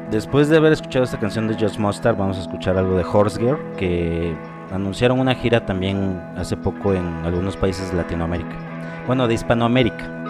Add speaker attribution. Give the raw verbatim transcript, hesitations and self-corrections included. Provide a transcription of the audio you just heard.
Speaker 1: Después de haber escuchado esta canción de Just Mustard, vamos a escuchar algo de Horse Girl, que anunciaron una gira también hace poco en algunos países de Latinoamérica. Bueno, de Hispanoamérica.